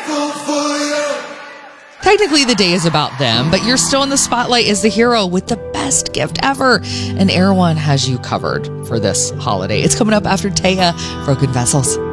Technically, the day is about them, but you're still in the spotlight as the hero with the best gift ever. And Erewhon has you covered for this holiday. It's coming up after Taya, Broken Vessels.